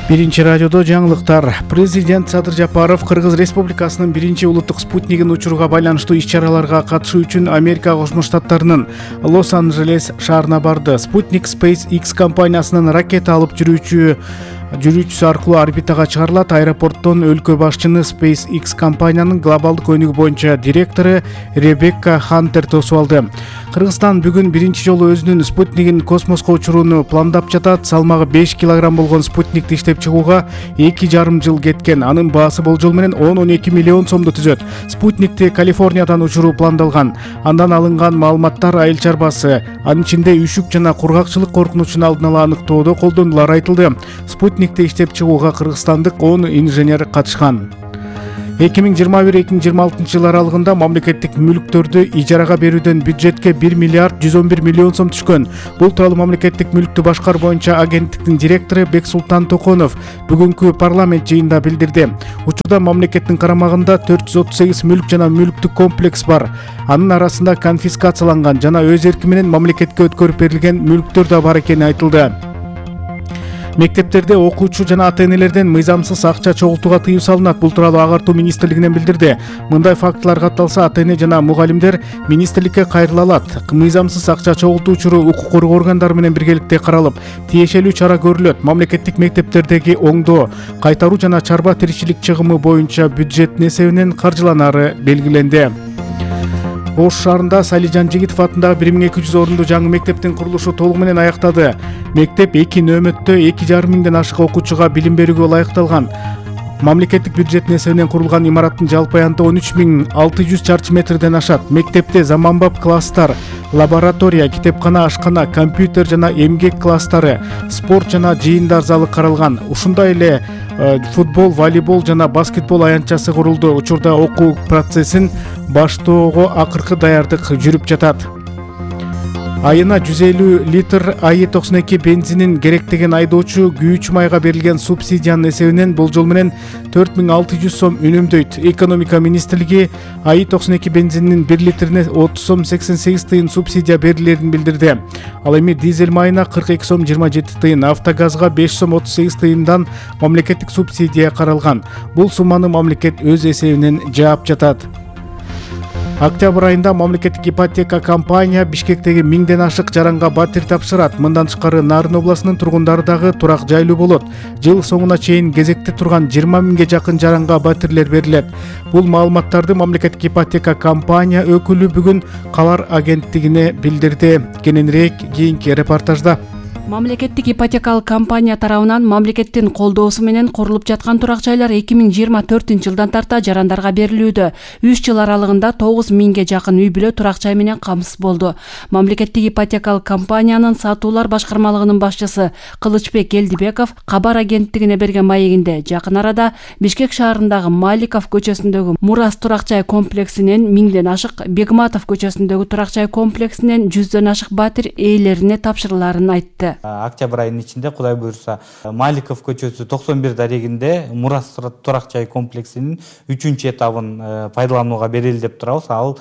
Биринчи радиодо жаңылыктар. Президент Садыр Жапаров Кыргыз Республикасынын биринчи улуттук спутнигин учурууга байланыштуу иш-чараларга катышуу үчүн Америка Кошмо Штаттарынын Лос-Анджелес шаарына барды. Спутник SpaceX компаниясынын ракета алып жүрүүчүсү аркылуу орбитага чыгарылат. Аэропорттон өлкө башчыны SpaceX компаниянын глобалдык өнүгүү боюнча директору Ребекка Хантер тосуп алды. Кыргызстан бүгүн биринчи жолу өзүнүн спутнигин космоско учурууну пландап жатат. Салмагы 5 килограмм болгон спутникти иштеп чыгууга 2,5 жыл кеткен. Анын баасы болжол менен 10-12 миллион сомду түзөт. Спутникти Калифорниядан учуруу пландалган. Андан алынган маалыматтар айыл чарбасы, анын ичинде үшүк жана кургакчылык коркунучун алдын ала аныктоодо колдонулар айтылды. Спутникти иштеп чыгууга кыргызстандык 10 инженер катышкан. 2021-2026 жыл аралыгында мамлекеттик мүлктөрдү ижарага берүүдөн бюджетке 1 миллиард 111 миллион сом түшкөн. Бул тууралуу мамлекеттик мүлктү башкаруу боюнча агенттиктин директору Бексултан Токонов бүгүнкү парламент жыйынында билдирди. Учурда мамлекеттин карамагында 438 мүлк жана мүлктүк комплекс бар. Анын арасында конфискацияланган жана өз эрки менен мамлекетке өткөрүп берилген мүлктөр да бар экени айтылды. Мектептерде окуучу жана ата-энелерден мыйзамсыз акча чогултууга тыюу салынат. Бул тууралуу Агартуу министрлигинен билдирди. Мындай фактылар катталса, ата-эне жана мугалимдер министрликке кайрыла алат. Мыйзамсыз акча чогултуу учуру укук коргоо органдары менен биргеликте каралып, тиешелүү чара көрүлөт. Мамлекеттик мектептердеги оңдоо, кайтаруу жана чарба тиричилик чыгымы боюнча бюджеттин эсебинен каржыланары белгиленди. Ош шаарында Салижан Жигитов атындагы 1200 орундуу жаңы мектептин курулушу толугу менен аяктады. Мектеп 2 нөөмөттө 2,5 миңден ашык окуучуга билим берүүгө ылайыкталган. Мамлекеттик бюджеттин эсебинен курулган имараттын жалпы аянты 13.600 чарчы метрден ашат. Мектепте заманбап класстар, лаборатория, китепкана, ашкана, компьютер жана эмгек класстары, спорт жана жыйындар залы каралган. Ушундай эле футбол, волейбол жана баскетбол аянтчасы курулду. Учурда окуу процессин баштоого акыркы даярдык жүрүп жатат. Айына 150 литр АИ-92 бензинин керек деген айдоочу күйүүчү майга берилген субсидиянын эсебинен болжол менен 4600 сом үнөмдөйт. Экономика министрлиги АИ-92 бензининин 1 литрине 30 сом 88 тыйын субсидия берилерин билдирди. Ал эми дизель майына 42 сом 27 тыйын, автогазга 5 сом 38 тыйындан мамлекеттик субсидия каралган. Бул сумманы мамлекет өз эсебинен жаап жатат. Октябрь айында мамлекеттик ипотека компания Бишкектеги 1000ден ашык жаранга батир тапшырат. Мындан тышкары Нарын областынын тургундары дагы турак жайлуу болот. Жыл соңуна чейин кезекте турган 20 миңге жакын жаранга батирлер берилет. Бул маалыматтарды мамлекеттик ипотека компания өкүлү бүгүн Калар агенттигине билдирди. Кененирээк кийинки репортажда. Мамлекеттик ипотекалык компания тарабынан мамлекеттин колдоосу менен курулуп жаткан турак жайлар 2024-жылдан тарта жарандарга берилүүдө. 3 жыл аралыгында 9 миңге жакын үй бүлө турак жай менен камсыз болду. Мамлекеттик ипотекалык компаниянын сатуулар башкармалыгынын башчысы Кылычбек Элдибеков кабар агенттигине берген маегинде жакын арада Бишкек шаарындагы Маликов көчөсүндөгү Мурас турак жай комплексинен 1000ден ашык, Бегматов көчөсүндөгү турак жай комплексинен 100дөн ашык батир ээлерине тапшырыларын айтты. Октябрь айынын ичинде Кудай буйруса Маликов көчөсү 91 дарегинде Мурас турак жай комплексинин 3-чү этабын пайдаланууга берели деп турабыз. Ал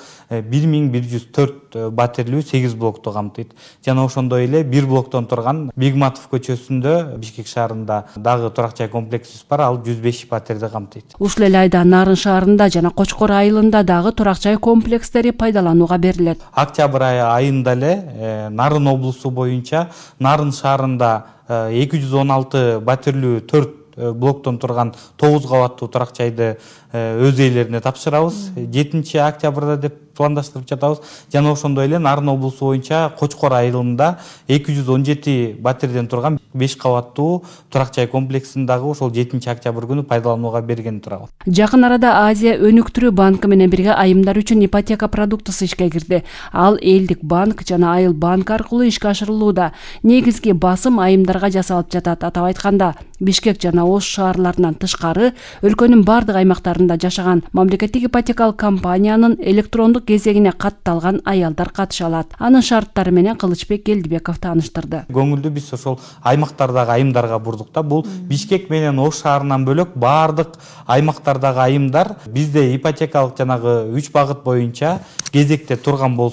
1104 батирлүү 8 блокту камтыйт. Жана ошондой эле бир блоктон турган Бегматов көчөсүндө Бишкек шаарында дагы турак жай комплексибиз бар. Ал 105 батирди камтыйт. Ушул эле айда Нарын шаарында жана Кочкор айылында дагы турак жай комплекстери пайдаланууга берилет. Октябрь айында эле Нарын облусу боюнча Нарын шаарында 216 батирлүү 4 блоктон турган 9 кабаттуу турак жайды өз ээлерине тапшырабыз. 7 октябрда деп пландаштырып жатабыз. Жана ошондой эле Нарын облусу боюнча Кочкор айылында 217 батирден турган 5 кабаттуу турак жай комплексин дагы ошол 7 октябрь күнү пайдаланууга берген турабыз. Жакын арада Азия өнүктүрүү банкы менен бирге айымдар үчүн ипотека продуктусу ишке кирди. Ал Элдик банк жана Айыл банк аркылуу ишке ашырылууда. Негизги басым айымдарга жасалып жатат. Атап айтканда, Бишкек жана Ош шаарларынан тышкары өлкөнүн бардык аймактарында жашаган мамлекеттик ипотекалык компаниянын электрондук кезегине катталган аялдар катыша алат. Анын шарттары менен Кылычбек Элдибеков тааныштырды. Көңүлдү биз ошол аймактардагы айымдарга бурдук да. Бул Бишкек менен Ош шаарынан бөлөк бардык аймактардагы айымдар бизде ипотекалык жанагы 3 багыт боюнча кезекте турган болсо,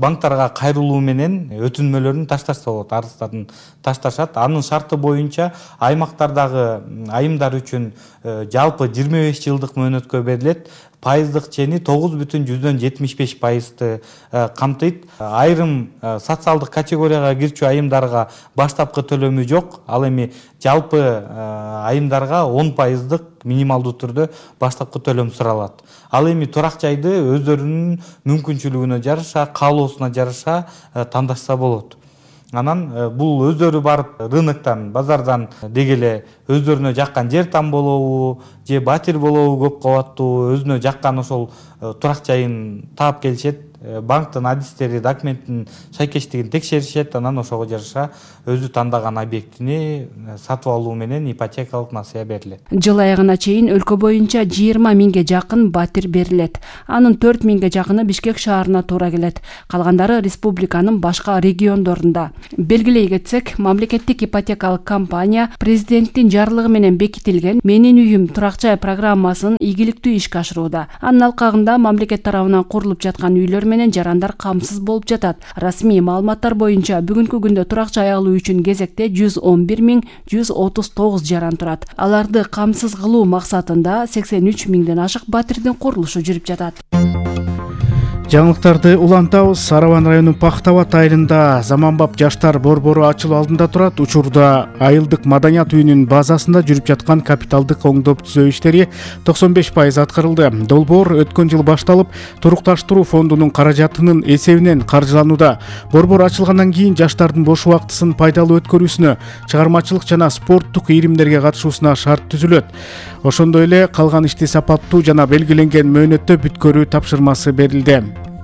банктарга кайрылуу менен өтүнмөлөрүн ташташса болот, арыздарын ташташат. Анын шарты боюнча аймактардагы айымдар үчүн жалпы 25 жылдык мөөнөткө берилет. Пайыздык чени 9,75%-ты камтыйт. Айрым социалдык категорияга кирчү айымдарга баштапкы төлөмү жок. Ал эми жалпы айымдарга 10%-дык минималдуу түрдө баштапкы төлөм суралат. Ал эми турак жайды өздөрүнүн мүмкүнчүлүгүнө жараша, каалоосуна жараша тандашса болот. Анан бул өздөрү барып рыноктон, базардан дегеле өздөрүнө жаккан жер там болобу, же батир болобу көп кабаттуу, өзүнө жаккан ошол турак жайын таап келишет. Банктын адистери документтин шайкештигин текшеришет, анан ошого жараша өзү тандаган объектини сатып алуу менен ипотекалык насыя берилет. Жыл аягына чейин өлкө боюнча 20 миңге жакын батир берилет. Анын 4 миңге жакыны Бишкек шаарына туура келет. Калгандары республиканын башка региондорунда. Белгилей кетсек, мамлекеттик ипотекалык компания президенттин жарлыгы менен бекитилген Менин үйүм турак жай программасын ийгиликтүү ишке ашырууда. Анын алкагында мамлекет тарабынан курулуп жаткан үйлөр менен жарандар камсыз болуп жатат. Расмий маалыматтар боюнча бүгүнкү күндө турак жай алуу үчүн кезекте 111.139 жаран турат. Аларды камсыз кылуу максатында 83 миңден ашык батирдин курулушу жүрүп жатат. Жаңылыктарды улантабыз. Сарабан районунун Пактабат айылында заманбап жаштар борбору ачылуу алдында турат. Учурда айылдык маданият үйүнүн базасында жүрүп жаткан капиталдык оңдоп түзөө иштери 95% аткарылды. Долбоор өткөн жыл башталып, турукташтыруу фондунун каражатынын эсебинен каржыланууда. Борбор ачылгандан кийин жаштардын бош убактысын пайдалуу өткөрүүсүнө, чыгармачылык жана спорттук ийримдерге катышуусуна шарт түзүлөт. Ошондой эле калган ишти сапаттуу жана белгиленген мөөнөттө бүткөрүү тапшырмасы берилди.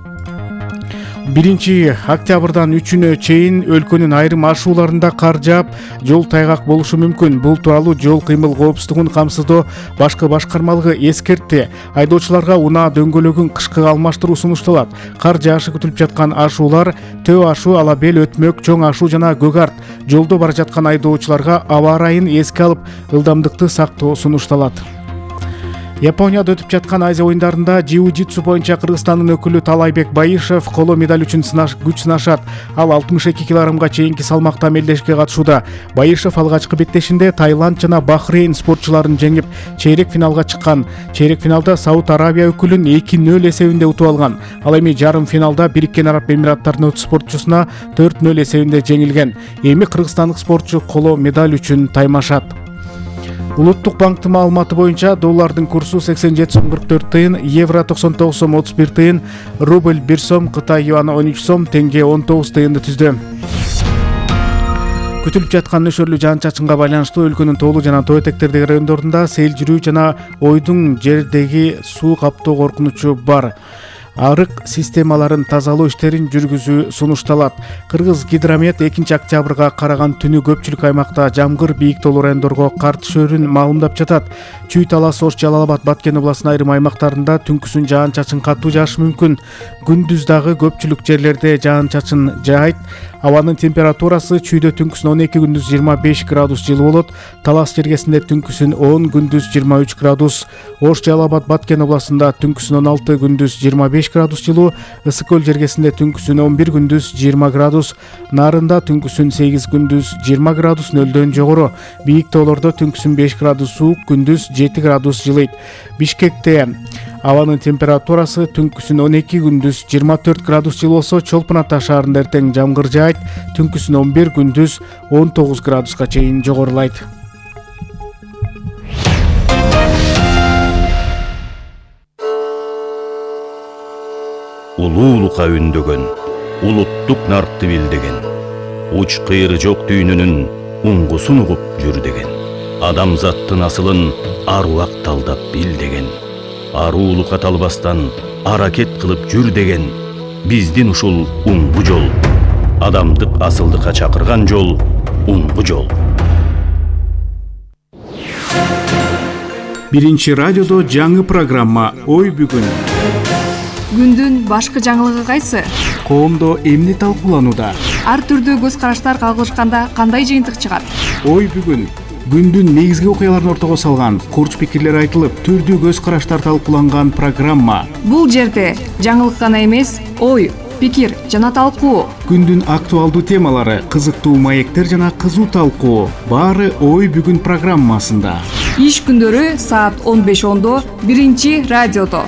1-октябрдан 3-үнө чейин өлкөнүн айрым ашууларында кар жаап, жол тайгак болушу мүмкүн. Бул тууралуу жол кыймыл коопсуздугун камсыздоо башкы башкармалыгы эскертти. Айдоочуларга унаа дөңгөлөгүн кышкыга алмаштыруу сунушталат. Кар жаашы күтүлүп жаткан ашуулар Төө ашуу, Ала бел, Өтмөк, Чоң ашуу жана Көк арт. Жолдо бара жаткан айдоочуларга аба ырайын эске алып, ылдамдыкты сактоо сунушталат. Японияда өтүп жаткан Азия оюндарында jiu-jitsu боюнча Кыргызстандын өкүлү Талайбек Байышев коло медаль үчүн күч сынашат. Ал 62 кг чейинки салмакта мелдешке катышууда. Байышев алгачкы беттешинде Таиланд жана Бахрейн спортчуларын жеңип, чейрек финалга чыккан. Чейрек финалда Сауд Арабия өкүлүн 2-0 эсебинде утуп алган. Ал эми жарым финалда Бириккен Араб Эмираттарынын спортчусуна 4-0 эсебинде жеңилген. Эми кыргызстандык спортчу коло медаль үчүн таймашат. Улуттук банктын маалыматы боюнча доллардын курсу 87,44 тыйын, евро 99,31 тыйын, рубль 1 сом, Кытай юаны 13 сом, тенге 19 тыйынды түздү. Күтүлүп жаткан нөшөрлүү жаан-чачынга байланыштуу өлкөнүн тоолуу жана тоо этектердеги райондорунда сел жүрүү жана ойдуң жердеги суу каптоо коркунучу бар. Арык системаларын тазалоо иштерин жүргүзүү сунушталат. Кыргыз Гидромет 2-октябрга караган түнү көпчүлүк аймакта жамгыр, бийик тоолуу райондорго кар түшөрүн маалымдап жатат. Чүй, Талас, Ош, Жалал Абад, Баткен областынын айрым аймактарында түнкүсүн жаан-чачын катуу жаашы мүмкүн. Күндүз дагы көпчүлүк жерлерде жаан-чачын жаайт. Абанын температурасы чүйдө түнкүсүн 12, күндүз 25 градус жылы болот. Талас жергесинде түнкүсүн 10, күндүз 23 градус. Ош, Жалал Абад, Баткен областында түнкүсүн 16, күндүз 25 градус жылуу. Ысык көл жергесинде түнкүсүн 11, күндүз 20 градус. Нарында түнкүсүн 8, күндүз 20 градус, нөлдөн жогору. Бийик тоолордо түнкүсүн 5 градус суук, күндүз 7 градус жылыйт. Бишкекте абанын температурасы түнкүсүн 12, күндүз 24 градус жылы болсо, Чолпон Ата шаарында эртең жамгыр жаайт, түнкүсүн 11, күндүз 19 градуска чейин жогорулайт. Улуулукка үндөгөн, улуттук нартты билдеген, уч кыйры жок дүйнөнүн уңгусун угуп жүр деген, адамзаттын асылын аруак талдап бил деген, аруулукка талбастан аракет кылып жүр деген, биздин ушул уңгу жол, адамдык асылдыкка чакырган жол, уңгу жол. Биринчи радиодо жаңы программа «Ой бүгүн». Күндүн башкы жаңылыгы кайсы? Коомдо эмне талкууланууда? Ар түрдүү көз караштар кагылышканда кандай жыйынтык чыгат? Ой бүгүн. Күндүн негизги окуяларын ортого салган, курч пикирлер айтылып, түрдүү көз караштар талкууланган программа. Бул жерде жаңылык гана эмес, ой, пикир жана талкуу. Күндүн актуалдуу темалары, кызыктуу маектер жана кызуу талкуу. Баары ой бүгүн программасында. Иш күндөрү саат 15:10 биринчи радиодо.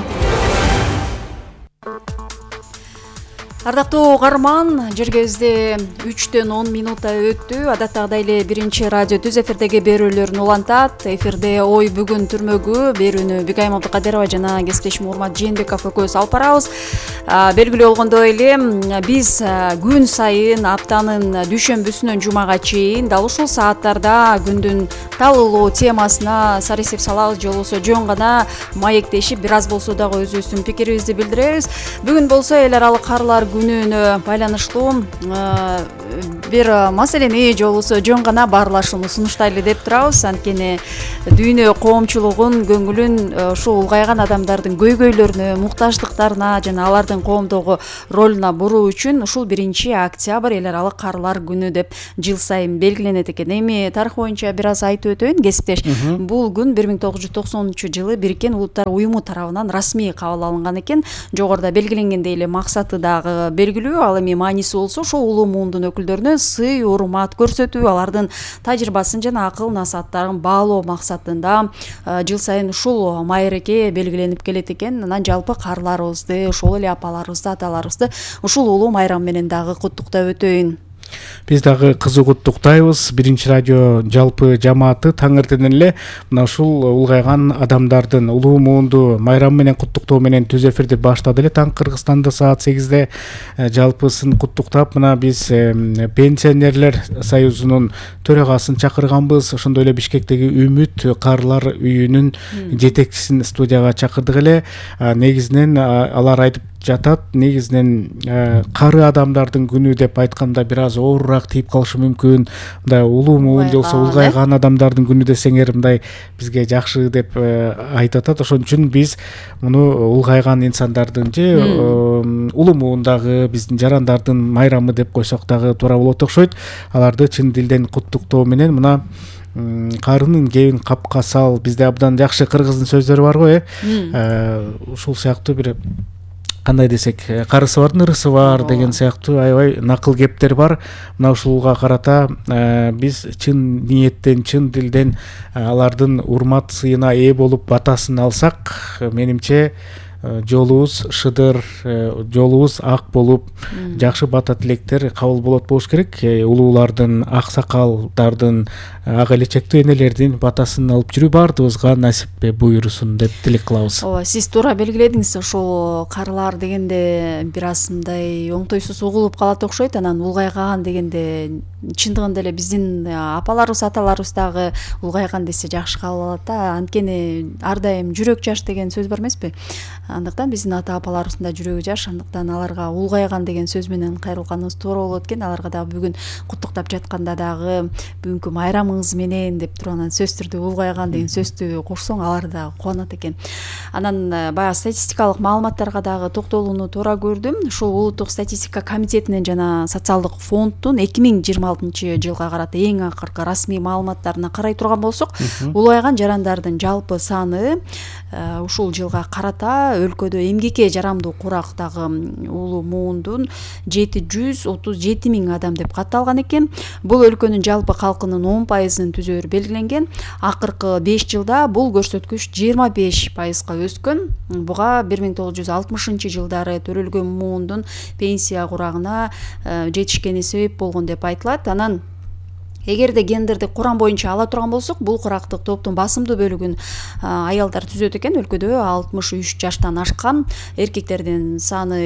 Ардактуу угарман, жергебизде 3-10 минута өттү. Адаттагыдай эле биринчи радио түз эфирдеги берүүлөрүн улантат. Эфирде ой бүгүн түрмөгү берүүнү Бигайым Абдыкадырова жана кесиптешим Урмат Жээнбеков экөөбүз алып барабыз. Белгилүү болгондой эле биз күн сайын аптанын дүйшөмбүсүнөн жумага чейин дал ушул сааттарда күндүн талуулуу темасына сары эсеп салабыз, же болбосо жөн гана маектешип бир аз болсо дагы өзүбүздүн пикирибизди билдиребиз. Бүгүн болсо эл аралык карлар күнүнө байланыштуу бир маселени же болбосо жөн гана баарлашууну сунуштайлы деп турабыз. Анткени дүйнө коомчулугун көңүлүн ушул улгайган адамдардын көйгөйлөрүнө, муктаждыктарына жана алардын коомдогу ролуна буруу үчүн ушул 1 октябрь эл аралык карлар күнү деп жыл сайын белгиленет экен. Эми тарых боюнча бир аз айтып өтөйүн кесиптеш. Бул күн 1990-жылы Бириккен Улуттар уюму тарабынан расмий кабыл алынган экен. Жогоруда белгиленгендей эле максаты дагы белгилүү. Ал эми мааниси болсо ошол улуу муундун өкүлдөрүнө сый, урмат көрсөтүү, алардын тажрыйбасын жана акыл насааттарын баалоо максатында жыл сайын ушул майреке белгиленип келет экен. Анан жалпы карларыбызды, ошол эле апаларыбызды, аталарыбызды ушул улуу майрам менен дагы куттуктап өтөйүн. Биз дагы кызуу куттуктайбыз. Биринчи радио жалпы жамааты таңертеңден эле мына ушул улгайган адамдардын улуу муунду майрам менен куттуктоо менен түз эфирди баштады эле. Таң Кыргызстанда саат 8-де жалпысын куттуктап, мына биз пенсионерлер союзунун төрагасын чакырганбыз. Ошондой эле Бишкектеги Үмүт карлар үйүнүн жетекчисин студияга чакырдык эле. Негизинен алар айтып жатат, негизинен кары адамдардын күнү деп айтканда бир аз оорураак тийип калышы мүмкүн. Мындай улуу муун болсо улгайган адамдардын күнү десеңер мындай бизге жакшы деп айтып атат. Ошон үчүн биз муну улгайган инсандардын же улуу муундагы биздин жарандардын майрамы деп койсок дагы туура болот окшойт. Аларды чын дилден куттуктоо менен мына карынын кебин капка сал, бизде абдан жакшы кыргыздын сөздөрү бар го, ушул сыяктуу бир кандай десек, карысы бардын ырысы бар деген сыяктуу аябай накыл кептер бар. Мына ушулга карата биз чын ниеттен, чын дилден алардын урмат сыйына ээ болуп батасын алсак, менимче жолубуз шыдыр, жолубуз ак болуп, жакшы бата тилектер кабыл болот болуш керек. Улуулардын, аксакалдардын, ага элечектүү энелердин батасын алып жүрүү баардыгыбызга насип буйрусун деп тилек кылабыз. Ооба, сиз туура белгиледиңиз. Ошол карлар дегенде бир аз мындай оңтойсуз угулуп калат окшойт. Анан улгайган дегенде чындыгында эле биздин апаларыбыз, аталарыбыз дагы улгайган десе жакшы кабыл алат да. Анткени ар дайым жүрөк жаш деген сөз бар эмеспи? Андыктан биздин ата апаларыбыздын да жүрөгү жаш. Андыктан аларга улгайган деген сөз менен кайрылганыбыз туура болот экен. Аларга дагы бүгүн куттуктап жатканда дагы бүгүнкү майрамыңыз менен деп туруп анан сөз түрдө улгайган деген сөздү кошсоң алар дагы кубанат экен. Анан баягы статистикалык маалыматтарга дагы токтолууну туура көрдүм. Ушул улуттук статистика комитетинин жана социалдык фонддун 2026-жылга карата эң акыркы расмий маалыматтарына карай турган болсок, улгайган жарандардын жалпы саны ушул жылга карата өлкөдө эмгекке жарамдуу курактагы улуу муундун 737 000 адам деп катталган экен. Бул өлкөнүн жалпы калкынын 10%-ын түзөөрү белгиленген. Акыркы 5 жылда бул көрсөткүч 25%га өскөн. Буга 1960-жылдары төрөлгөн муундун пенсия курагына жетишкени себеп болгон деп айтылат. Анан эгерде гендерди курам боюнча ала турган болсок, бул курактык топтун басымдуу бөлүгүн аялдар түзөт экен. Өлкөдө 63 жаштан ашкан эркектердин саны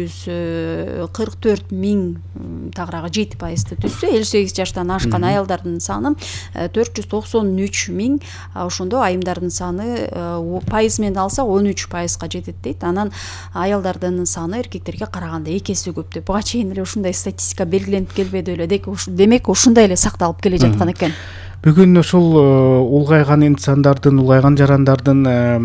244 000 тагыраагы 7%-ты түзсө, 58 жаштан ашкан аялдардын саны 493 000, ошондо айымдардын саны пайыз менен алса 13%га жетет дейт. Анан аялдардын саны эркектерге караганда 2 эсе көп деп. Буга чейин эле ушундай статистика белгиленип келбеди эле. Демек ушундай эле алып келе жаткан экен. Бүгүн ушул улгайган инсандардын, улгайган жарандардын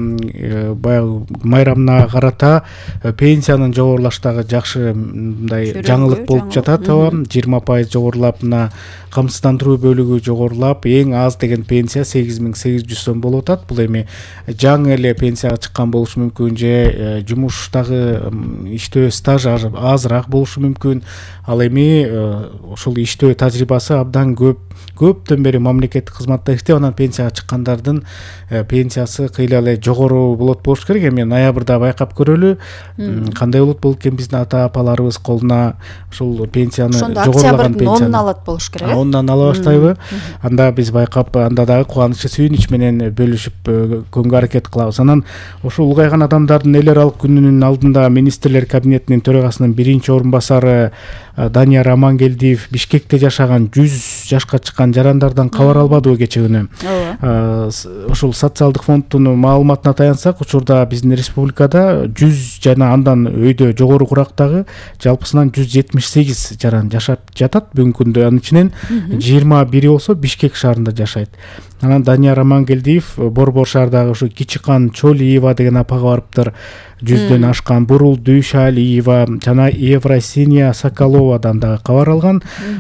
баягы майрамына карата пенсиянын жогорулаштагы жакшы мындай жаңылык болуп жатат. 20% жогорулап, мына камсыздандыруу бөлүгү жогорулап, эң аз деген пенсия 8800 сом болуп атат. Бул эми жаңы эле пенсияга чыккан болушу мүмкүн, же жумуштагы иштөө стажы азыраак болушу мүмкүн. Ал эми ошол иштөө тажрыйбасы абдан көптөн бери мамлекеттик кызматта иштеп, анан пенсияга чыккандардын пенсиясы кыйла эле жогору болуш керек. Эми ноябрда байкап көрөлү кандай болот экен биздин ата апаларыбыз колуна ушул пенсияны жогорулаган пенсияны 10 алат болуш керек. 10 ала баштайбы? Анда биз байкап, анда дагы кубаныч сүйүнүч менен бөлүшүп көңгө аракет кылабыз. Анан ошол улгайган адамдардын эл аралык күнүнүн алдында министрлер кабинетинин төрагасынын 1-орун басары Данияр Амангелдиев Бишкекте жашаган 100 жашка чыккан жарандардан кабар албадыбы кече күнү? Ошол социалдык фонддун маалыматына таянсак, учурда биздин республикада 100 жана андан өйдө жогору курактагы жалпысынан 178 жаран жашап жатат бүгүнкү күндө. Анын ичинен 21 болсо Бишкек шаарында жашайт. Анан Данияр Амангелдиев Борбор шаардагы ушу Кичикан Чолиева деген апага барыптыр. 100дөн ашкан Бурул Дүйшалиева жана Евросиния Соколовадан дагы кабар алган.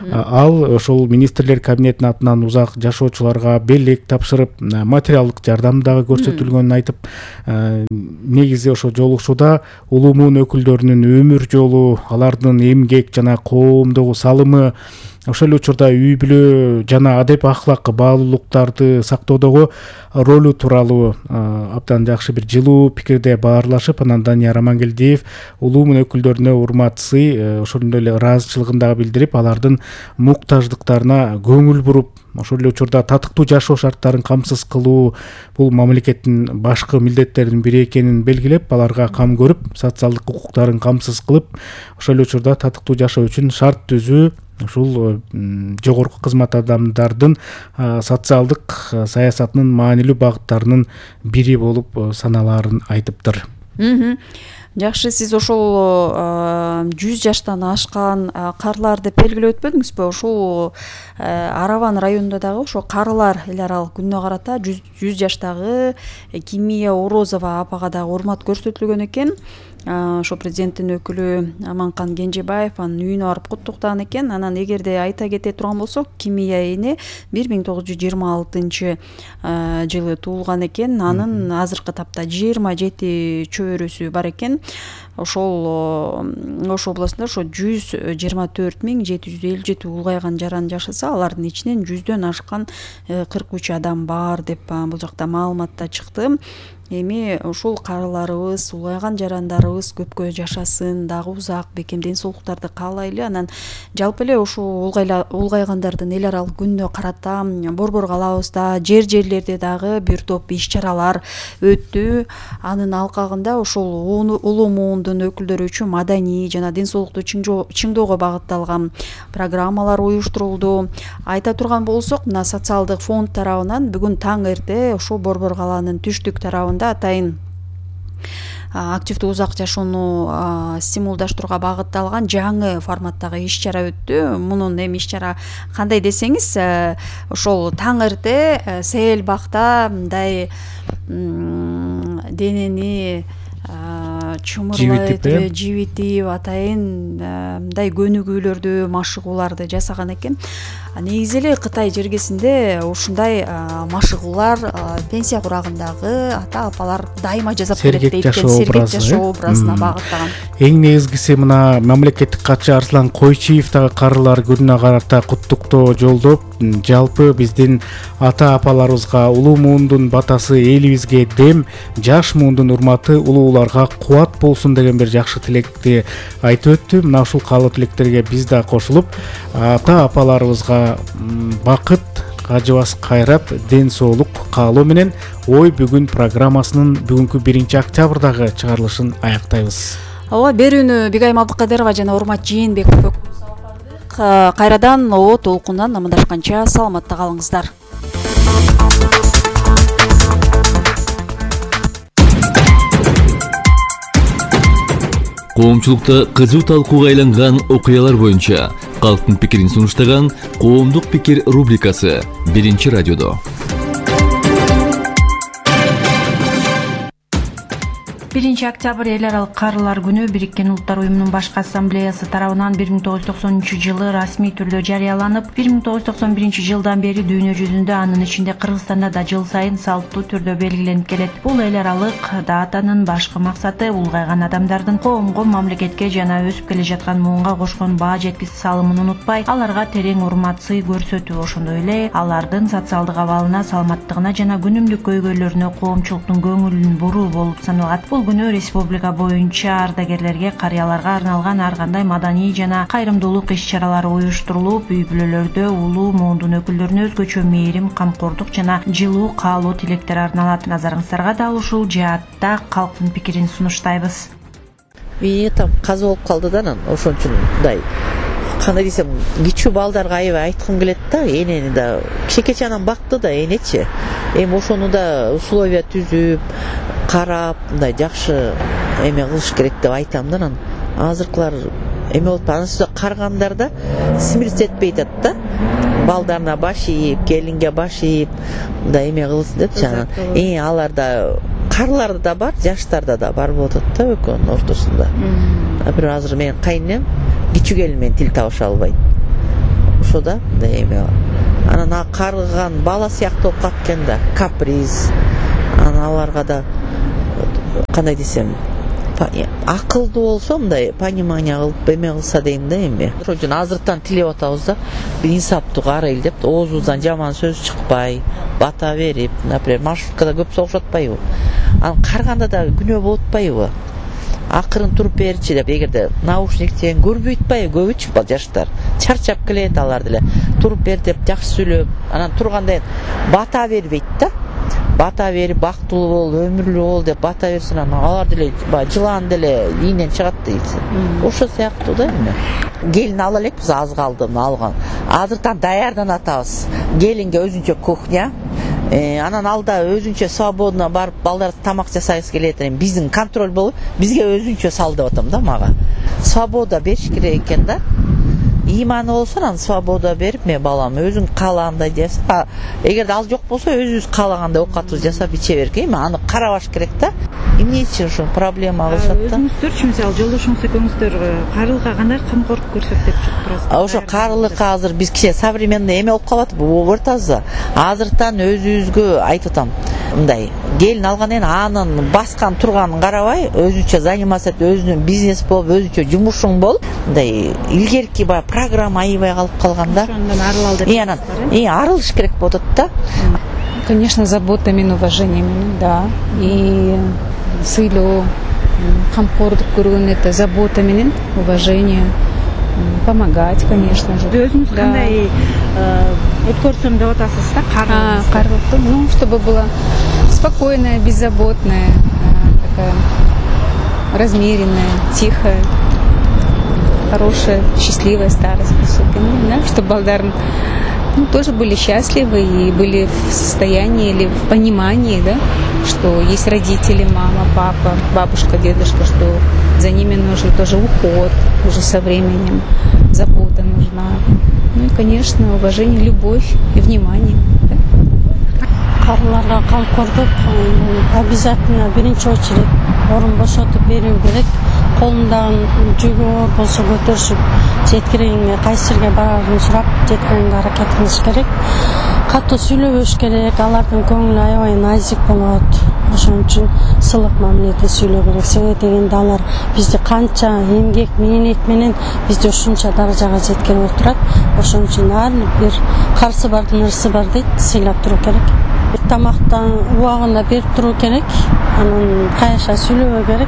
Ал ошол министрлер кабинетинин атынан узак жашоочуларга белек тапшырып, материалдык жардам дагы көрсөтүлгөнүн айтып, негизи ошо жолугушууда улуумун өкүлдөрүнүн өмүр жолу, алардын эмгек жана коомдогу салымы, ошол эле учурда үй бүлө жана адеп ахлак баалуулуктарды сактоодогу ролу тууралуу абдан жакшы бир жылуу пикирде баарлашып, анан Данияр Амангелдиев улуумун өкүлдөрүнө урмат сый, ошондой эле ыраазычылыгын дагы билдирип, алардын муктаждыктарына көңүл буруп, ошол эле учурда татыктуу жашоо шарттарын камсыз кылуу бул мамлекеттин башкы милдеттеринин бири экенин белгилеп, аларга кам көрүп, социалдык укуктарын камсыз кылып, ошол эле учурда татыктуу жашоо үчүн шарт түзүү ушул жогорку кызмат адамдардын социалдык саясатынын маанилүү багыттарынын бири болуп саналаарын айтыптыр. Жакшы, сиз ошол 100 жаштан ашкан карлар деп белгилеп өтпөдүңүзбү? Ошол Араван районунда дагы ошо карлар эл аралык күнүнө карата 100 жаштагы Кимия Орозова апага дагы урмат көрсөтүлгөн экен. Ошо президенттин өкүлү Аманкан Кенжебаев анын үйүнө барып куттуктаган экен. Анан эгерде айта кете турган болсок, Кимия эне 1926 жылы туулган экен. Анын азыркы тапта 27 чөбөрөсү бар экен. Ошол Ош областында ошо 124.757 улгайган жаран жашаса, алардын ичинен 100дөн ашкан 43 адам бар деп бул жакта маалыматта чыкты. Эми ушул карыларыбыз, улгайган жарандарыбыз көпкө жашасын, дагы узак бекем ден соолуктарды каалайлы. Анан жалпы эле ушул улгайгандардын эл аралык күнүнө карата Борбор калаабызда жерлерде дагы бир топ иш-чаралар өттү. Анын алкагында ушул улуумундун өкүлдөрү үчүн маданий жана ден соолукту чыңдоого багытталган программалар уюштурулду. Айта турган болсок, мына социалдык фонд тарабынан бүгүн таң эрте ошо Борбор калаанын түштүк тарабында атайын активдүү узак жашоону стимулдаштырууга багытталган жаңы форматтагы иш-чара өттү. Мунун эми иш-чара кандай десеңиз, ошол таң эрте сел бакта мындай денени чумурлайтып, жибитип, атайын мындай көнүгүүлөрдү, машыгууларды жасаган экен. Негизи эле Кытай жергесинде ушундай машыгуулар пенсия курагындагы ата апалар дайыма жасап келет дейт, сергек жашоо образына багыттаган. Эң негизгиси мына мамлекеттик катчы Арслан Койчиев дагы карылар күнүнө карата куттуктоо жолдоп, жалпы биздин ата апаларыбызга улуумундун батасы, элибизге дем, жаш муундун урматы улууларга кубат болсун деген бир жакшы тилекти айтып өттү. Мына ушул каалоо тилектерге биз да кошулуп, ата апаларыбызга бакыт, кажыбас кайрат, ден соолук каалоо менен ой бүгүн программасынын бүгүнкү 1-октябрдагы чыгарылышын аяктайбыз. Ооба, берүүнү Бигайым Абдыкадырова жана Урмат Жээнбеков кайрадан О толкундан амандашканча саламатта калыңыздар. Коомчулукта кызуу талкууга айланган окуялар боюнча Калктын пикирин сунуштаган Коомдук пикир рубрикасы 1-радиодо. 1-октябрь эл аралык карылар күнү Бириккен Улуттар Уюмунун башкы ассамблеясы тарабынан 1990-жылы расмий түрдө жарыяланып, 1991 жылдан бери дүйнө жүзүндө, анын ичинде Кыргызстанда да жыл сайын салттуу түрдө белгиленип келет. Бул эл аралык датанын башкы максаты улгайган адамдардын коомго, мамлекетке жана өсүп келе жаткан муунга кошкон баа жеткисиз салымын унутпай, аларга терең урмат, сый көрсөтүү, ошондой эле алардын социалдык абалына, саламаттыгына жана күнүмдүк көйгөйлөрүнө коомчулуктун көңүлүн буруу болуп саналат. Бул күнү республика боюнча ардагерлерге, карыяларга арналган ар кандай маданий жана кайрымдуулук иш-чаралары уюштурулуп, үй-бүлөлөрдө улуу муундун өкүлдөрүнө өзгөчө мээрим, камкордук жана жылуу каалоо тилектер арналат. Назарыңыздарга да ушул жаатта калктын пикирин сунуштайбыз. Мени там каза болуп калды да, анан ошон үчүн мындай кандай десем, кичүү балдарга аябай айткым келет да, энени да кичекече анан бакты да энечи. Эми ошону да условия түзүп, карап, мындай жакшы эме кылыш керек деп айтам да. Анан азыркылар эме болуп, анан каргандар да смирить этпей атат да. Балдарына баш ийип, келинге баш ийип, мындай эме кылсын деп жана. Аларда карларда да бар, жаштарда да бар болуп атат да экөөнүн ортосунда. Например, азыр менин кайнем кичүү келин менен тил табыша албайт. Ошо да мындай эме бар. Анан карыган бала сыяктуу болуп калат экен да, каприз. Анан аларга да кандай десем, акылдуу болсо мындай понимание кылып эме кылса дейм да эми. Ошон үчүн азыртан тилеп атабыз да, инсаптуу карайлы деп, оозубуздан жаман сөз чыкпай, бата берип, например, маршруткада көп согуш атпайбы? Анан карганда да күнөө болуп атпайбы? Акырын туруп берчи деп, эгерде наушниктен көрбөй атпайбы көбүчү жаштар? Чарчап келет алар деле. Туруп бер деп жакшы сүйлөп, анан турганда бата бербейт да. Бата берип, бактылуу бол, өмүрлүү бол деп бата берсин, анан алар деле жылан деле ийинен чыгат дейсиң. Ошо сыяктуу да эми. Келин ала элекпиз, аз калды алган. Азыртан даярданып атабыз. Келинге өзүнчө кухня, анан алда өзүнчө свободно барып балдар тамак жасайбыз келет. Биздин контроль болуп, бизге өзүнчө сал деп атам да мага. Свобода бериш керек экен да. Иманы болсо, анан свобода берип, мен балам өзүң каалагандай жаса. Эгерде ал жок болсо, өзүбүз каалагандай оокатыбызды жасап иче берек. Аны карабаш керек да. Эмне үчүн ушул проблема кылышат да? Өзүңүздөрчү, мисалы, жолдошуңуз экөөңүздөр карылга кандай камкорлук көрсөт деп турасызбы? Ошо карылыкка азыр биз киче современный эме болуп калат, ортазы. Азыртан өзүбүзгө айтып атам. Мындай келин алгандан кийин анын баскан турганын карабай, өзүнчө заниматься этип, өзүнүн бизнес болуп, өзүнчө жумушуң болуп, мындай илгерки программа аябай калып калганда. Ошондон арылал деп турасыздар. Арылыш керек болуп атат да. Конечно, заботами, уважениями, да. И сыйлоо, камкордук көргөн это забота менен, уважение, помогать, конечно же. Өзүңүз кандай өткөрсөм деп атасыз да, карылыкты? Ну, чтобы было спокойная, беззаботная, такая размеренная, тихая, хорошая, счастливая старость, да? Чтобы балдар тоже были счастливы и были в состоянии или в понимании, да, что есть родители, мама, папа, бабушка, дедушка, что за ними нужен тоже уход уже со временем, забота нужна. Ну и, конечно, уважение, любовь и внимание. Да? Карыларга камкордук обязательно биринчи очередь орун бошотуп берүү керек. Колундагы жүгү оор болсо көтөрүшүп, жеткирегенге кайсы жерге барарын сурап, жеткирегенге аракет кылыш керек. Катуу сүйлөбөш керек, алардын көңүлү аябай назик болот. Ошон үчүн сылык мамиледе сүйлөө керек. Себеби дегенде алар бизди канча эмгек мээнет менен бизди ушунча даражага жеткирип отурат. Ошон үчүн ар бир карсы бардын ырсы бар дейт, сыйлап туруу керек. Тамактан убагында берип туруу керек, анан кайша сүйлөбөө керек.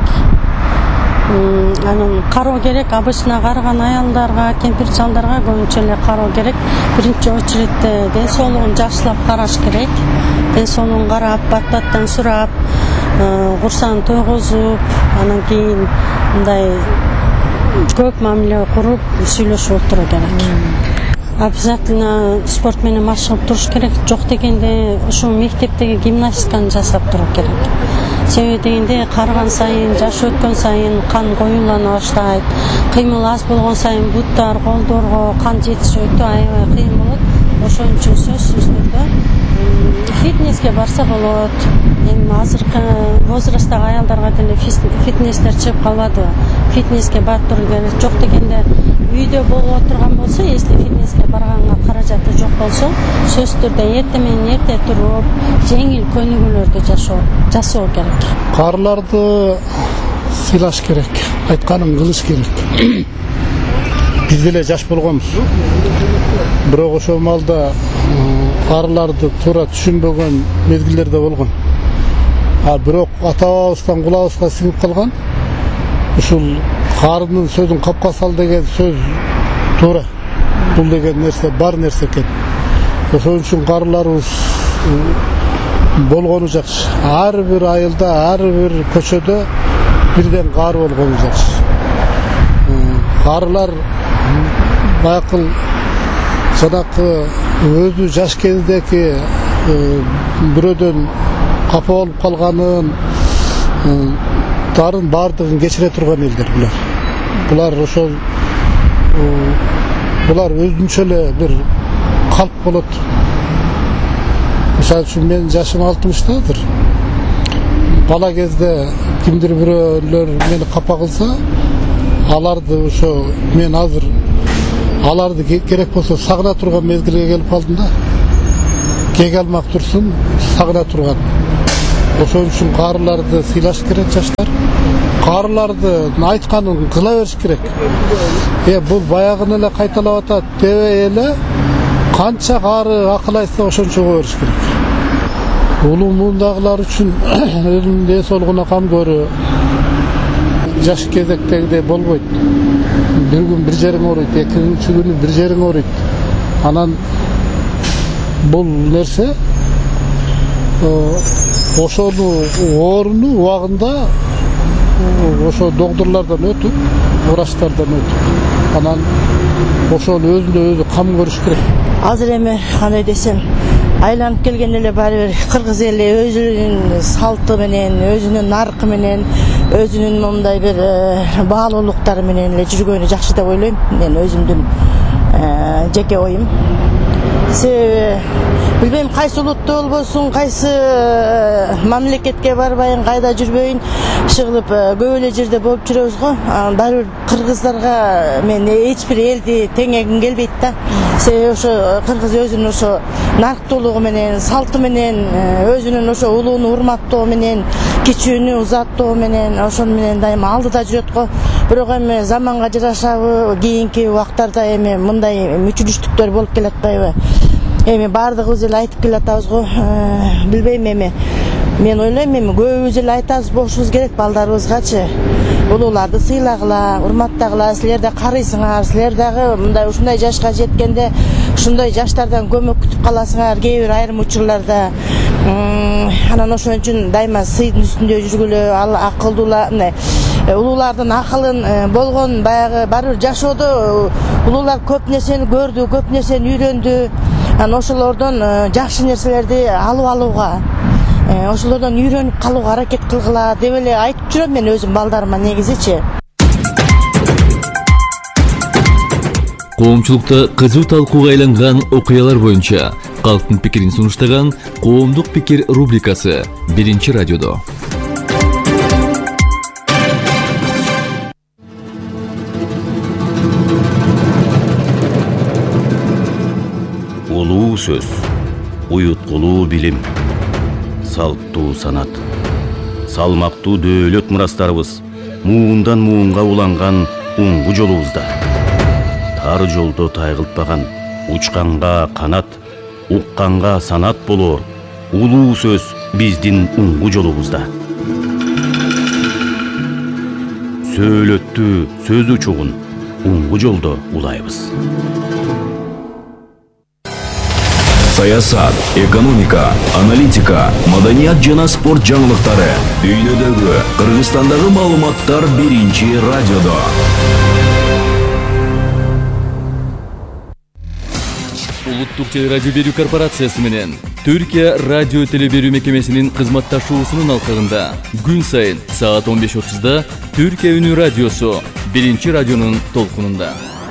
Анан кароо керек, обычно карыган аялдарга, кемпир чалдарга көбүнчө эле кароо керек. Биринчи очередде ден соолугун жакшылап караш керек. Ден соолугун карап, бат-баттан сурап, курсагын тойгозуп, анан кийин мындай көп мамиле куруп сүйлөшүп отуруу керек. обязательно спорт менен машыгып туруш керек. Жок дегенде ушу мектептеги гимнастиканы жасап туруу керек. Себеби дегенде карыган сайын, жаш өткөн сайын кан коюлана баштайт. Кыймыл аз болгон сайын буттар, колдорго кан жетиши өтө аябай кыйын болот. Ошон үчүн сөзсүз түрдө фитнеске барса болот. Эми азыркы возрасттагы аялдарга деле фитнестер чыгып калбадыбы? Фитнеске барып туруу керек. Жок дегенде үйдө болуп отурган болсо, если фитнеске барганга каражаты жок болсо, сөзсүз түрдө эрте менен эрте туруп, жеңил көнүгүүлөрдү жасоо керек. Карыларды сыйлаш керек, айтканын кылыш керек. Биз деле жаш болгонбуз. Бирок ошол маалда карыларды туура түшүнбөгөн мезгилдер да болгон. Бирок ата-бабабыздан кулабызга сиңип калган ушул карынын сөзүн капка сал деген сөз туура. Бул деген нерсе бар нерсе экен. Ошон үчүн карыларыбыз болгону жакшы. Ар бир айылда, ар бир көчөдө бирден кары болгону жакшы. Карылар байкыл жанакы өзү жаш кездеги бирөөдөн капа болуп калганын дарын бардыгын кечире турган элдер булар. Булар ошол булар өзүнчө эле бир калп болот. Мисалы үчүн менин жашым 60-тадыр. Бала кезде кимдир бирөөлөр мени капа кылса, аларды ошо мен азыр аларды керек болсо сагына турган мезгилге келип калдым да. Кеге алмак турсун, сагына турган. Ошон үчүн карыларды сыйлаш керек жаштар. Карыларды айтканын кыла бериш керек. Бул баягыны эле кайталап атат дебей эле канча кары акыл айтса ошончо кое бериш керек. Улуу муундагылар үчүн өзүнүн ден соолугуна кам көрүү жаш кезектегидей болбойт. Bir gün bir jeриң ооруйт, экинчи күнү bir jeриң ооруйт. Анан бул нерсе ошону ооруну убагында ошо доктурлардан өтүп, врачтардан өтүп, анан ошону өзүндө өзү кам көрүш керек. Азыр эми кандай десем, айланып келген эле баары бир кыргыз эли өзүнүн салты менен, өзүнүн наркы менен, өзүнүн мындай бир баалуулуктары менен эле жүргөнү жакшы деп ойлойм. Мен өзүмдүн жеке оюм. Себеби билбейм кайсы улутта болбосун, кайсы мамлекетке барбайын, кайда жүрбөйүн, чыгылып көп эле жерде болуп жүрөбүз го. Баары бир кыргыздарга мен эч бир элди теңегим келбейт да. Себеби ошо кыргыз өзүнүн ошо нарктуулугу менен, салты менен, өзүнүн ошо улууну урматтоо менен, кичүүнү узаттоо менен, ошон менен дайыма алдыда жүрөт го. Бирок эми заманга жарашабы, кийинки убактарда эми мындай мүчүлүштүктөр болуп келатпайбы? Эми бардыгыбыз эле айтып келатабыз го. Билбейм эми. Мен ойлойм эми көбүбүз эле айтабыз болушубуз керек балдарыбызгачы. Улууларды сыйлагыла, урматтагыла, силер да карыйсыңар, силер дагы мындай ушундай жашка жеткенде ушундай жаштардан көмөк күтүп каласыңар кээ бир айрым учурларда. Анан ошон үчүн дайыма сыйдын үстүндө жүргүлө, акылдуулар, улуулардын акылын болгон баягы баары бир жашоодо улуулар көп нерсени көрдү, көп нерсени үйрөндү. Анан ошолордон жакшы нерселерди алып алууга, ошолордон үйрөнүп калууга аракет кылгыла деп эле айтып жүрөм мен өзүм балдарыма негизичи. Коомчулукта кызуу талкууга айланган окуялар боюнча калктын пикирин сунуштаган Коомдук пикир рубрикасы 1-радиодо. Улуу сөз, уюткулуу билим, салттуу санат, салмактуу дөөлөт мурастарыбыз муундан муунга уланган уңгу жолубузда. Тар жолдо тайгылтпаган, учканга канат, укканга санат болоор улуу сөз биздин уңгу жолубузда. Сөөлөттү, сөз учугун уңгу жолдо улайбыз. Саясат, экономика, аналитика, маданият жана спорт жаңылыктары дүйнөдөгү, Кыргызстандагы маалыматтар 1-радиодо. Улуттук телерадио берүү корпорациясы менен Түркия радио телеберүү мекемесинин кызматташуусунун алкагында күн сайын саат 15:30 Түркия үнү радиосу 1-радионун толкунунда.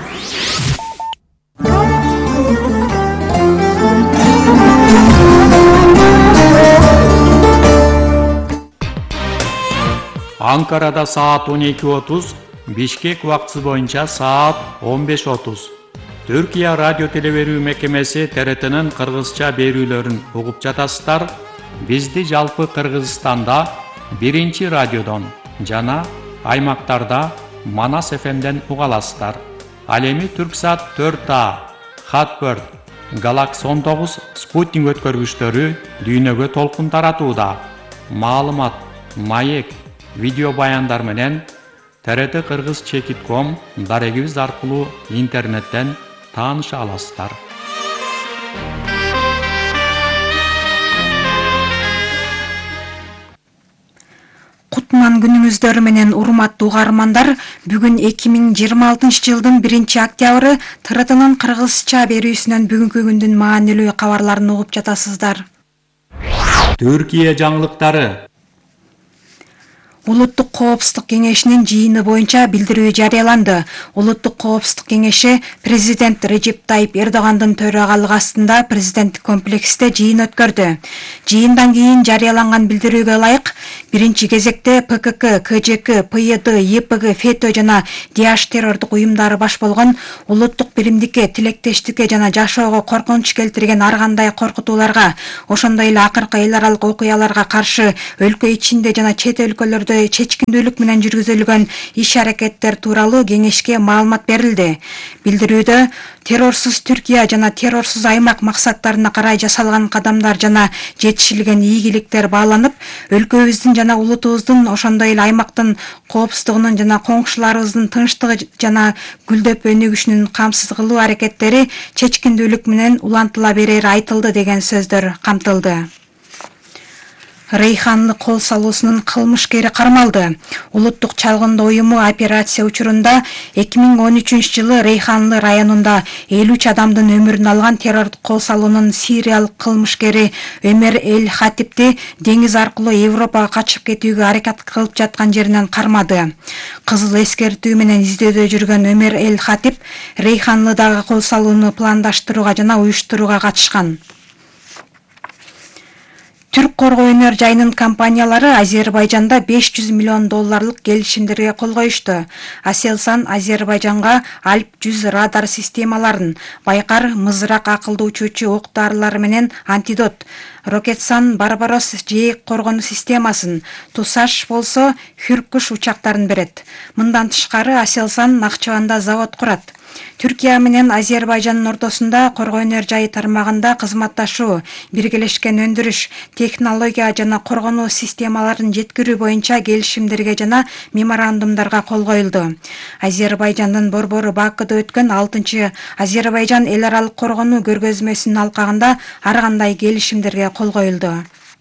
Анкарада саат 12:30, Бишкек убактысы боюнча саат 15:30. Түркия радио телеберүү мекемеси ТРТнын кыргызча берүүлөрүн угуп жатасыздар. Бизди жалпы Кыргызстанда 1-радиодон жана аймактарда Манас ФМден уга аласыздар. Ал эми Түрксат 4А, Хатбird, Galaxy 19 спутник өткөргүчтөрү дүйнөгө толкун таратууда. Маалымат, маек, видео баяндар менен TRT Kırgız.com дарегибиз аркылуу интернеттен тааныша аласыздар. Кутман күнүңүздөр менен урматтуу угармандар, бүгүн 2026 жылдын 1-октябры TRTнын кыргызча берүүсүнөн бүгүнкү күндүн маанилүү кабарларын угуп жатасыздар. Түркия жаңылыктары. Улуттук коопсуздук кеңешинин жыйыны боюнча билдирүү жарыяланды. Улуттук коопсуздук кеңеши президент Режеп Тайип Эрдогандын төрагалыгы астында президенттик комплексте жыйын өткөрдү. Жыйындан кийин жарыяланган билдирүүгө ылайык, биринчи кезекте ПКК, КЖК, ПЙД, ЕПГ, ФЕТÖ жана ДИАШ террордук уюмдары баш болгон улуттук биримдикке, тилектештикке жана жашоого коркунуч келтирген ар кандай коркутууларга, ошондой эле акыркы эл аралык окуяларга каршы өлкө ичинде жана чет өлкөлөрдө чечкиндүүлүк менен жүргүзүлгөн иш-аракеттер тууралуу кеңешке маалымат берилди. Билдирүүдө террорсуз Түркия жана террорсуз аймак максаттарына карай жасалган кадамдар жана жетишилген ийгиликтер бааланып, өлкөбүздүн жана улутубуздун, ошондой эле аймактын коопсуздугунун жана коңшуларыбыздын тынчтыгы жана гүлдөп өнүгүшүнүн камсыз кылуу аракеттери чечкиндүүлүк менен улантыла берери айтылды деген сөздөр камтылды. Рейханлы кол салуусунун кылмышкери кармалды. Улуттук чалгындоо уюму операция учурунда 2013 жылы Рейханлы районунда 53 адамдын өмүрүн алган террордук кол салуунун сириялык кылмышкери Өмер Эль Хатипти деңиз аркылуу Европага качып кетүүгө аракет кылып жаткан жеринен кармады. Кызыл эскертүү менен издөөдө жүргөн Өмер Эль Хатип Рейханлыдагы кол салууну пландаштырууга жана уюштурууга катышкан. Түрк коргоо өнөр жайынын компаниялары Азербайжанда $500 миллион келишимдерге кол коюшту. Aselsan Азербайжанга Альп 100 радар системаларын, Байкар мызрак акылдуу учуучу ок-дарылары менен антидот, Рокетсан Барбарос жээк коргонуу системасын, Тусаш болсо Хүркүш учактарын берет. Мындан тышкары Aselsan Нахчыванда завод курат. Түркия менен Азербайжандын ортосунда коргоо өнөр жайы тармагында кызматташуу, биргелешкен өндүрүш, технология жана коргонуу системаларын жеткирүү боюнча келишимдерге жана меморандумдарга кол коюлду. Азербайжандын борбору Бакыда өткөн 6-чы Азербайжан эл аралык коргонуу көргөзмөсүнүн алкагында ар кандай келишимдерге кол коюлду.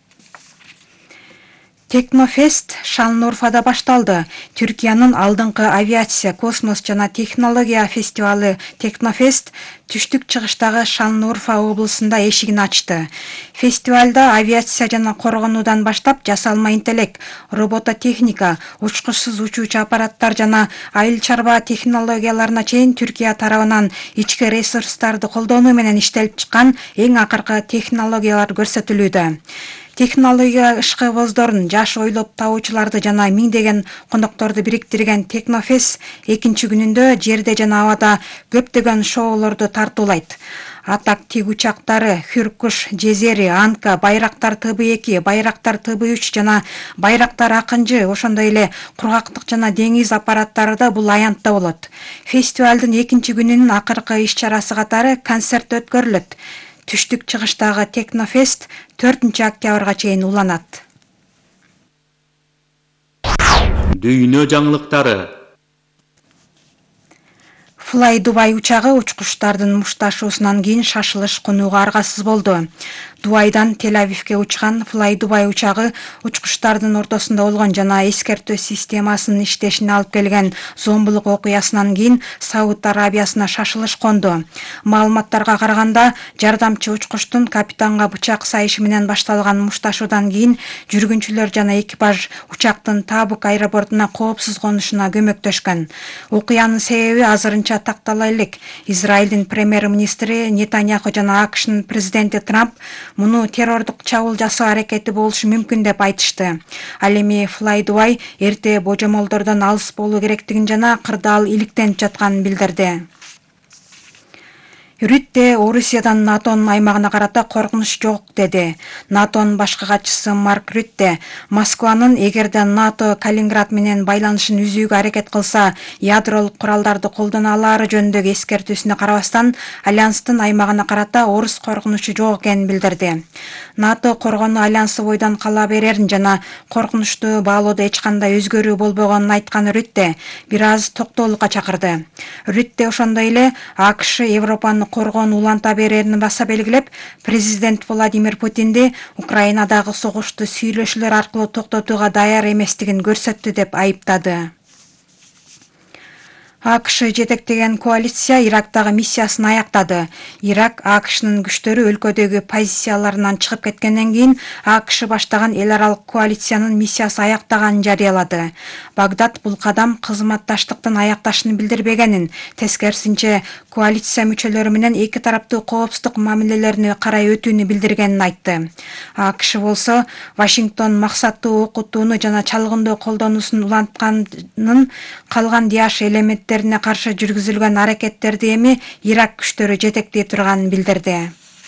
Технофест Шанлурфада башталды. Түркиянын алдыңкы авиация, космос жана технология фестивалы Технофест түштүк чыгыштагы Шанлурфа облусунда эшигин ачты. Фестивалда авиация жана коргонуудан баштап жасалма интеллект, робототехника, учкучсуз учуучу аппараттар жана айыл чарба технологияларына чейин Түркия тарабынан ички ресурстарды колдонуу менен иштелип чыккан эң акыркы технологиялар көрсөтүлүүдө. Технология ышкыбоздорун, жаш ойлоп табуучуларды жана миңдеген кондокторду бириктирген Технофест 2-чи күнүндө жерде жана абада көптөгөн шоулорду тартуулайт. Атак тиг учактары, Хүркүш, Жезери, Анка, Байрактар ТБ2, Байрактар ТБ3 жана Байрактар Акынжы, ошондой эле кургактык жана деңиз аппараттары да бул аянтта болот. Фестивалдын 2-чи күнүнүн акыркы иш-чарасы катары концерт өткөрүлөт. Түштүк чыгыштагы Технофест 4-октябрга чейин уланат. Дүйнө жаңылыктары. Fly Dubai учагы учкучтардын мушташуусунан кийин шашылыш кунууга аргасыз болду. Дубайдан Тель-Авивге учкан Fly Dubai учагы учкучтардын ортосунда болгон жана эскертүү системасынын иштешине алып келген зомбулук окуясынан кийин Сауд Арабиясына шашылыш конду. Маалыматтарга караганда, жардамчы учкучтун капитанга бычак сайышы менен башталган мушташуудан кийин жүргүнчүлөр жана экипаж учактын Табук аэропортуна коопсуз конушуна көмөктөшкөн. Окуянын себеби азырынча тактала элек. Израилдин премьер-министри Нетаньяху жана АКШнын президенти Трамп муну террордук чабуул жасоо аракети болушу мүмкүн деп айтышты. Ал эми Fly Dubai эрте божомолдордон алыс болуу керектигин жана кырдаал иликтенип жатканын билдирди. Рютте Орусиядан НАТОнун аймагына карата коркунуч жок деди. НАТОнун башкы катчысы Марк Рютте Москванын эгерде НАТО Калининград менен байланышын үзүүгө аракет кылса, ядролук куралдарды колдоно алары жөнүндөгү эскертүүсүнө карабастан, альянстын аймагына карата орус коркунучу жок экенин билдирди. НАТО коргонуу альянсы бойдон кала берерин жана коркунучту баалоодо эч кандай өзгөрүү болбогонун айткан Рютте бир аз токтоолукка чакырды. Рютте ошондой эле АКШ Европаны коргоону уланта берерин баса белгилеп, президент Владимир Путинди Украинадагы согушту сүйлөшүүлөр аркылуу токтотууга даяр эместигин көрсөттү деп айыптады. АКШ жетектеген коалиция Ирактагы миссиясын аяктады. Ирак АКШнын күчтөрү өлкөдөгү позицияларынан чыгып кеткенден кийин АКШ баштаган эл аралык коалициянын миссиясы аяктаганын жарыялады. Багдад бул кадам кызматташтыктын аякташын билдирбегенин, тескерисинче коалиция мүчөлөрү менен эки тараптуу коопсуздук мамилелерине карай өтүүнү билдиргенин айтты. АКШ болсо Вашингтон максаттуу окутууну жана чалгындоо колдонуусун улантканын калган Диаш элементтерине каршы жүргүзүлгөн аракеттерди эми Ирак күчтөрү жетектей турганын билдирди.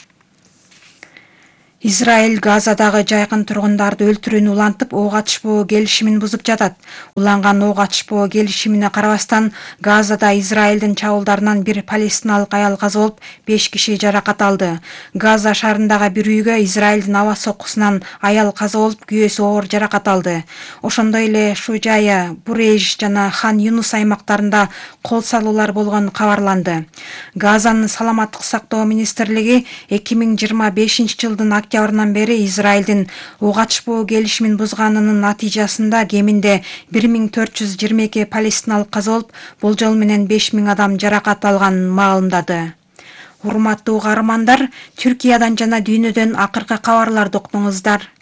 Израиль Газадагы жайкын тургундарды өлтүрүүнү улантып, ок атышпоо келишимин бузуп жатат. Уланган ок атышпоо келишимине карабастан, Газада Израилдин чабуулдарынан бир палестиналык аял каза болуп, 5 киши жаракат алды. Газа шаарындагы бир үйгө Израилдин аба соккусунан аял каза болуп, күйөөсү оор жаракат алды. Ошондой эле Шужая, Бурейж жана Хан Юнус аймактарында кол салуулар болгону кабарланды. Газанын саламаттык сактоо министрлиги 2025 жылдын октябрынан бери Израилдин ок атышпоо келишимин бузганынын натыйжасында кеминде 1422 палестиналык каза болуп, болжол менен 5000 адам жаракат алганын маалымдады. Урматтуу каармандар, Түркиядан жана дүйнөдөн акыркы кабарларды уктуңуздар.